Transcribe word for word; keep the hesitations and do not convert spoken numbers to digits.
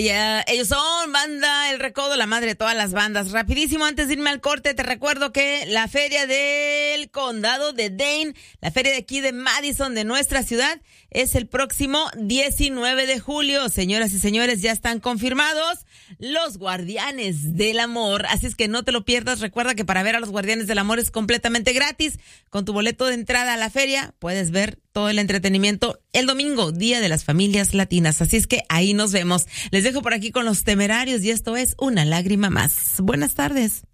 Yeah, ellos son Banda El Recodo, la madre de todas las bandas. Rapidísimo, antes de irme al corte, te recuerdo que la feria del condado de Dane, la feria de aquí de Madison, de nuestra ciudad, es el próximo diecinueve de julio. Señoras y señores, ya están confirmados los Guardianes del Amor. Así es que no te lo pierdas. Recuerda que para ver a los Guardianes del Amor es completamente gratis. Con tu boleto de entrada a la feria puedes ver todo el entretenimiento el domingo, Día de las Familias Latinas. Así es que ahí nos vemos. Les dejo por aquí con Los Temerarios y esto es Una Lágrima Más. Buenas tardes.